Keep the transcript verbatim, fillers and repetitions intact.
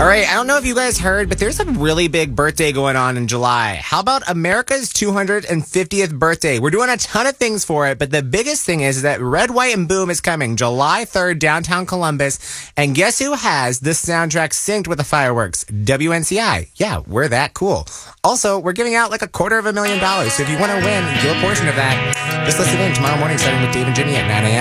All right, I don't know if you guys heard, but there's a really big birthday going on in July. How about America's two hundred fiftieth birthday? We're doing a ton of things for it, but the biggest thing is that Red, White, and Boom is coming July third, downtown Columbus. And guess who has this soundtrack synced with the fireworks? W N C I. Yeah, we're that cool. Also, we're giving out like a quarter of a million dollars. So if you want to win your portion of that, just listen in tomorrow morning starting with Dave and Jimmy at nine a.m.